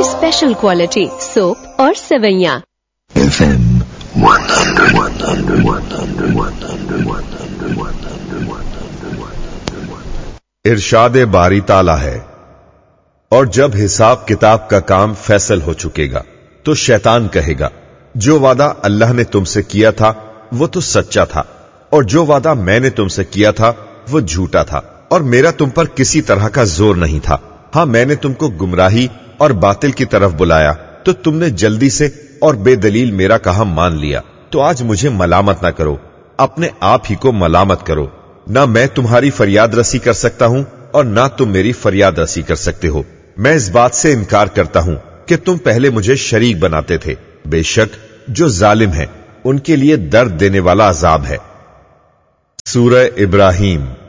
Special quality soap और सेवैयां। FM 100. इरशाद बारी ताला है, और जब हिसाब किताब का काम फैसल हो चुकेगा तो शैतान कहेगा, जो वादा अल्लाह ने तुमसे किया था वो तो सच्चा था, और जो वादा मैंने तुमसे किया था वो झूठा था, और मेरा तुम पर किसी तरह का जोर नहीं था। हां, मैंने तुमको गुमराही और बातिल की तरफ बुलाया तो तुमने जल्दी से और बेदलील मेरा कहा मान लिया। तो आज मुझे मलामत ना करो, अपने आप ही को मलामत करो। ना मैं तुम्हारी फरियाद रसी कर सकता हूं और ना तुम मेरी फरियाद रसी कर सकते हो। मैं इस बात से इनकार करता हूं कि तुम पहले मुझे शरीक बनाते थे। बेशक जो जालिम है उनके लिए दर्द देने वाला अजाब है। सूरह इब्राहिम